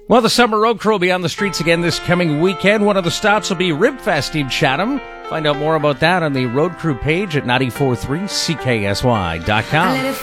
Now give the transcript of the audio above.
Well, the Summer Road Crew will be on the streets again this coming weekend. One of the stops will be Ribfest in Chatham. Find out more about that on the Road Crew page at 943CKSY.com.